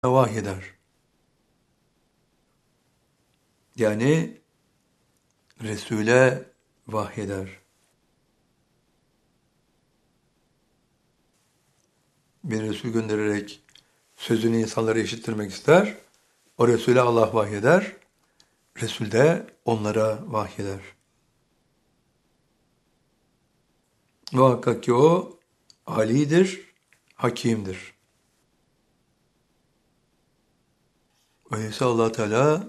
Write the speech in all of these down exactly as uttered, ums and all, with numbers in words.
vahyeder. Yani Resul'e vahyeder. Bir Resul göndererek sözünü insanlara işittirmek ister. O Resul'e Allah vahyeder. Resul de onlara vahyeder. Muhakkak ki o alidir, hakimdir. Öyleyse Allah Teala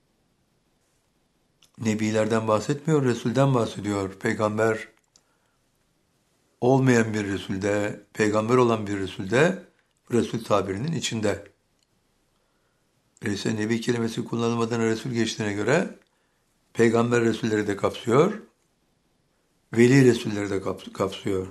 nebilerden bahsetmiyor, Resul'den bahsediyor. Peygamber olmayan bir Resul'de, peygamber olan bir Resul'de, Resul tabirinin içinde. Öyleyse nebi kelimesi kullanılmadan Resul geçtiğine göre peygamber Resulleri de kapsıyor, veli Resulleri de kapsıyor.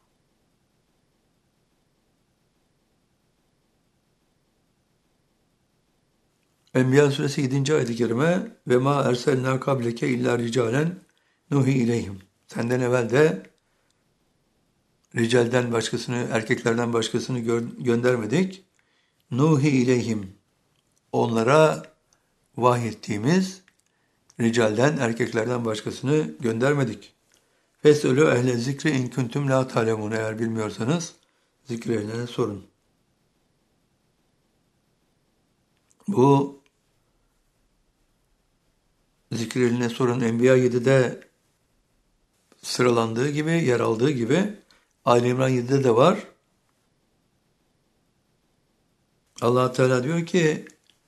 Enbiya suresi yedinci ayet-i kerime ve ma erselna kableke illa ricalen nuhi ileyhim. Senden evvel de ricalden başkasını, erkeklerden başkasını gö- göndermedik. Nuhi ileyhim. Onlara vahyettiğimiz ricalden, erkeklerden başkasını göndermedik. Fesölü ehle zikri in kuntum la talemun. Eğer bilmiyorsanız zikir ehline sorun. Bu zikir ehline sorun Enbiya yedide sıralandığı gibi, yer aldığı gibi Ali İmran yedide de var. Allah Teala diyor ki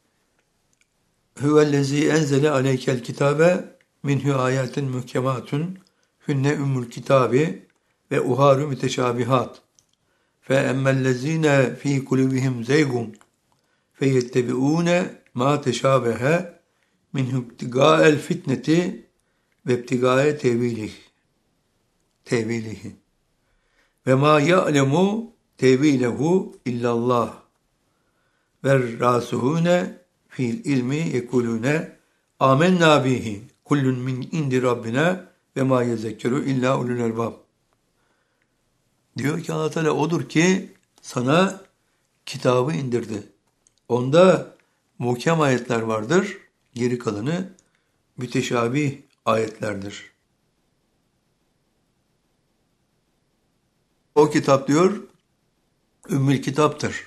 Huvellezî enzele aleykel kitabe minhu ayatin muhkematun hünne ümmül kitabi ve uharu müteşabihat fe emmellezîne fî kulubihim zeygun feyettebiûne mâ teşâbehe minhu ibtigâel fitneti ve ibtigâe tevîlih tevîlihi ve mâ ya'lemu tevîlehu illallah ve râsuhûne fil ilmi yekulune amennâ bihi kullun min indi rabbina ve ma yezekkeru illa ulul elbab. Diyor ki Allah Teala odur ki sana kitabı indirdi. Onda muhkem ayetler vardır. Geri kalanı müteşabih ayetlerdir. O kitap diyor ümmül kitaptır.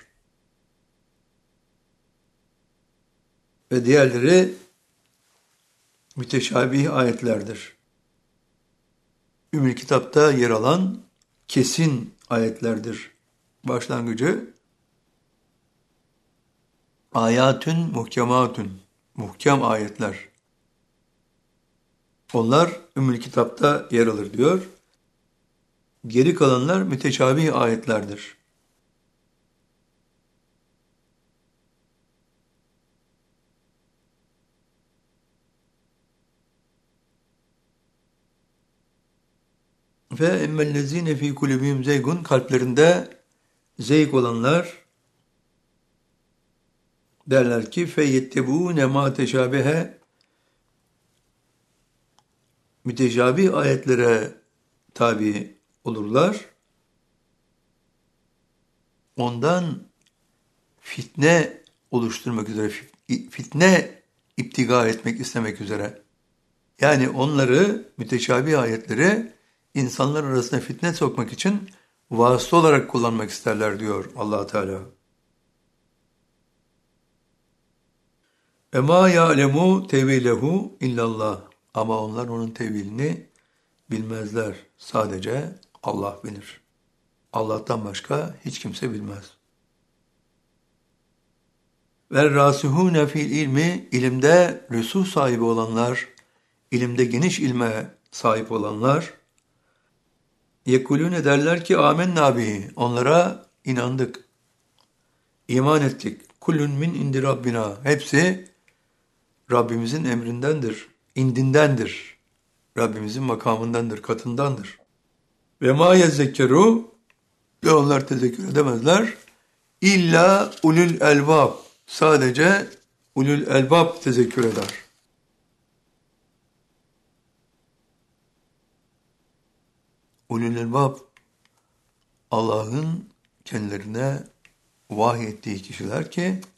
Ve diğerleri müteşabih ayetlerdir. Ümmül kitapta yer alan kesin ayetlerdir. Başlangıcı ayatün muhkematün, muhkem ayetler. Onlar Ümmül kitapta yer alır diyor. Geri kalanlar müteşabih ayetlerdir. Ve emmellezine fî kulubihim zeygun, kalplerinde zeyg olanlar derler ki feyettebûne mâ teşâbehe, müteşabih ayetlere tabi olurlar. Ondan fitne oluşturmak üzere, fitne iptiga etmek istemek üzere. Yani onları, müteşabih ayetleri insanlar arasında fitne sokmak için vasıta olarak kullanmak isterler diyor Allah Teala. Ema ya'lemu tevilehu illallah. Ama onlar onun tevilini bilmezler. Sadece Allah bilir. Allah'tan başka hiç kimse bilmez. Ve rasihune fil ilmi, ilimde rüsuh sahibi olanlar, ilimde geniş ilme sahip olanlar, yekulune derler ki amennâ bihi, onlara inandık, iman ettik. Kullun min indi rabbina, hepsi Rabbimizin emrindendir, indindendir. Rabbimizin makamındandır, katındandır. Ve ma yezekkeru, ve onlar tezekkür edemezler. İlla ulul elbab, sadece ulul elbab tezekkür eder. Ulul elbab, Allah'ın kendilerine vahyettiği kişiler ki